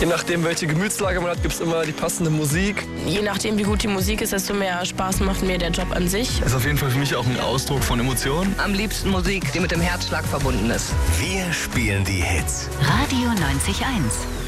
Je nachdem, welche Gemütslage man hat, gibt es immer die passende Musik. Je nachdem, wie gut die Musik ist, desto mehr Spaß macht mir der Job an sich. Ist auf jeden Fall für mich auch ein Ausdruck von Emotionen. Am liebsten Musik, die mit dem Herzschlag verbunden ist. Wir spielen die Hits. Radio 90.1.